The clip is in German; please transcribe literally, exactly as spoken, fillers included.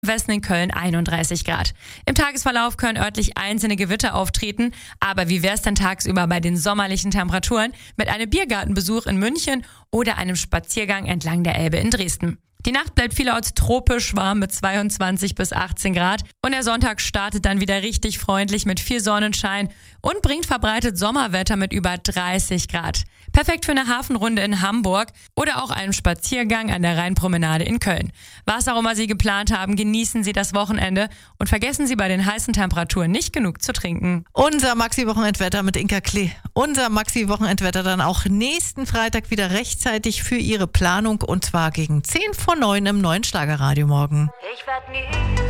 Westen in Köln einunddreißig Grad. Im Tagesverlauf können örtlich einzelne Gewitter auftreten. Aber wie wär's denn tagsüber bei den sommerlichen Temperaturen mit einem Biergartenbesuch in München oder einem Spaziergang entlang der Elbe in Dresden? Die Nacht bleibt vielerorts tropisch warm mit zweiundzwanzig bis achtzehn Grad und der Sonntag startet dann wieder richtig freundlich mit viel Sonnenschein und bringt verbreitet Sommerwetter mit über dreißig Grad. Perfekt für eine Hafenrunde in Hamburg oder auch einen Spaziergang an der Rheinpromenade in Köln. Was auch immer Sie geplant haben, genießen Sie das Wochenende und vergessen Sie bei den heißen Temperaturen nicht genug zu trinken. Unser Maxi-Wochenendwetter mit Inka Klee. Unser Maxi-Wochenendwetter dann auch nächsten Freitag wieder rechtzeitig für Ihre Planung und zwar gegen zehn vor neun im neuen Schlagerradio morgen. Ich werd nie